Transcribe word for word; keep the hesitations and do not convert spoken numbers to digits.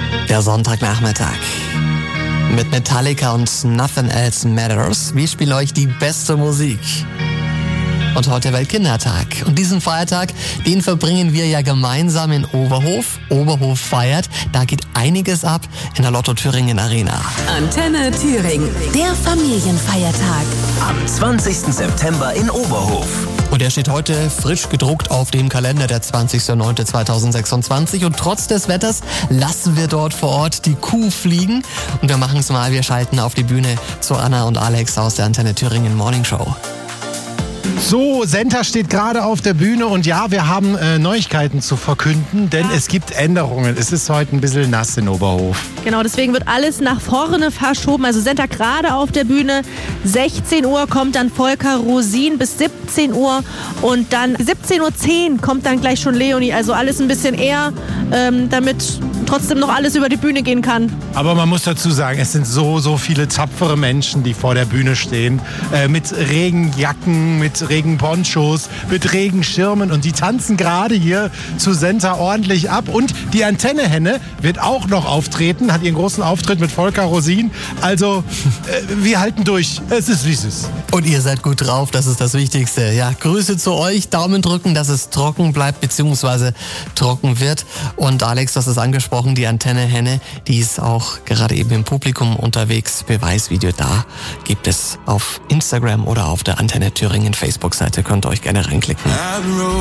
Der Sonntagnachmittag mit Metallica und Nothing Else Matters. Wir spielen euch die beste Musik. Und heute Weltkindertag. Und diesen Feiertag, den verbringen wir ja gemeinsam in Oberhof. Oberhof feiert. Da geht einiges ab in der Lotto Thüringen Arena. Antenne Thüringen, der Familienfeiertag. Am zwanzigsten September in Oberhof. Und er steht heute frisch gedruckt auf dem Kalender, der zwanzigster neunter zweitausendsechsundzwanzig. Und trotz des Wetters lassen wir dort vor Ort die Kuh fliegen. Und wir machen es mal, wir schalten auf die Bühne zu Anna und Alex aus der Antenne Thüringen Morning Show. So, Senta steht gerade auf der Bühne und ja, wir haben äh, Neuigkeiten zu verkünden, denn es gibt Änderungen. Es ist heute ein bisschen nass in Oberhof. Genau, deswegen wird alles nach vorne verschoben. Also Senta gerade auf der Bühne. sechzehn Uhr kommt dann Volker Rosin bis siebzehn Uhr und dann siebzehn Uhr zehn kommt dann gleich schon Leonie. Also alles ein bisschen eher, ähm, damit trotzdem noch alles über die Bühne gehen kann. Aber man muss dazu sagen, es sind so, so viele tapfere Menschen, die vor der Bühne stehen. Äh, mit Regenjacken, mit Regenponchos, mit Regenschirmen. Und die tanzen gerade hier zu Senta ordentlich ab. Und die Antenne-Henne wird auch noch auftreten, hat ihren großen Auftritt mit Volker Rosin. Also, äh, wir halten durch. Es ist, wie es ist. Und ihr seid gut drauf, das ist das Wichtigste. Ja, Grüße zu euch, Daumen drücken, dass es trocken bleibt bzw. trocken wird. Und Alex, das ist angesprochen, die Antenne-Henne, die ist auch gerade eben im Publikum unterwegs. Beweisvideo da gibt es auf Instagram oder auf der Antenne Thüringen Facebook-Seite. Könnt ihr euch gerne reinklicken.